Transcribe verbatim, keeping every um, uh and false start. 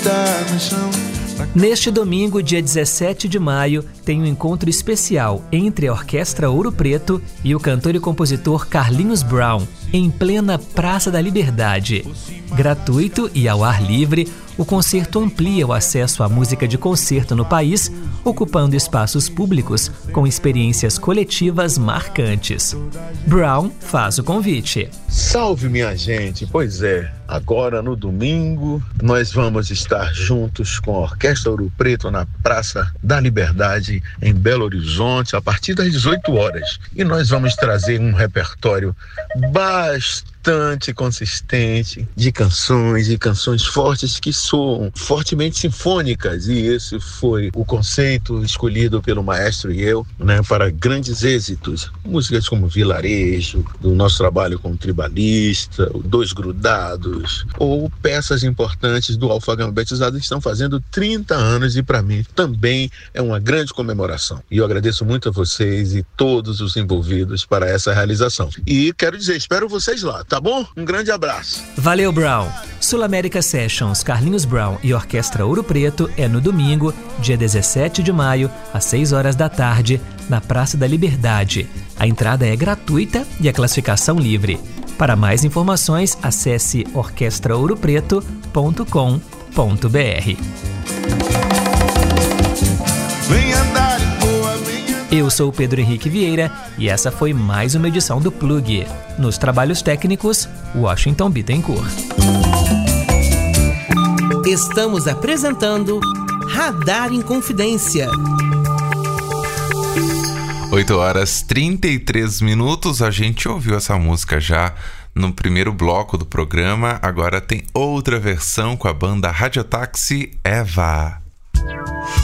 Neste domingo, dia dezessete de maio, tem um encontro especial entre a Orquestra Ouro Preto e o cantor e compositor Carlinhos Brown, em plena Praça da Liberdade. Gratuito e ao ar livre, o concerto amplia o acesso à música de concerto no país, ocupando espaços públicos com experiências coletivas marcantes. Brown faz o convite. Salve, minha gente! Pois é, agora no domingo nós vamos estar juntos com a Orquestra Ouro Preto na Praça da Liberdade, em Belo Horizonte, a partir das dezoito horas. E nós vamos trazer um repertório bastante consistente de canções e canções fortes que soam fortemente sinfônicas, e esse foi o conceito escolhido pelo maestro e eu, né, para grandes êxitos. Músicas como Vilarejo, do nosso trabalho com o Tribalista, o Dois Grudados, ou peças importantes do Alfagambetizado que estão fazendo trinta anos, e para mim também é uma grande comemoração. E eu agradeço muito a vocês e todos os envolvidos para essa realização. E quero dizer, espero vocês lá, tá bom? Um grande abraço. Valeu, Brown. Sul América Sessions, Carlinhos Brown e Orquestra Ouro Preto é no domingo, dia dezessete de maio, às seis horas da tarde, na Praça da Liberdade. A entrada é gratuita e a classificação livre. Para mais informações, acesse orquestra ouro preto ponto com ponto b r. Eu sou o Pedro Henrique Vieira e essa foi mais uma edição do Plug. Nos trabalhos técnicos, Washington Bittencourt. Estamos apresentando Radar em Confidência. oito horas e trinta e três minutos. A gente ouviu essa música já no primeiro bloco do programa. Agora tem outra versão com a banda Radiotáxi Eva.